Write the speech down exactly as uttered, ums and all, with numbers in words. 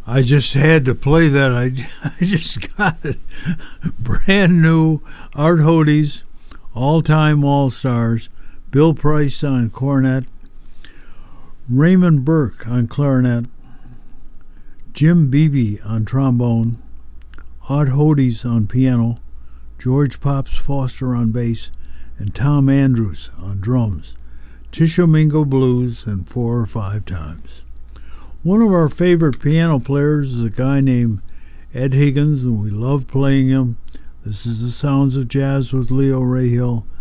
I just had to play that. I, I just got it. Brand new Art Hodes, all-time all-stars. Bill Price on cornet. Raymond Burke on clarinet. Jim Beebe on trombone. Art Hodes on piano. George Pops Foster on bass. And Tom Andrews on drums. Tishomingo Blues and Four or Five Times. One of our favorite piano players is a guy named Ed Higgins, and we love playing him. This is the Sounds of Jazz with Leo Rahill.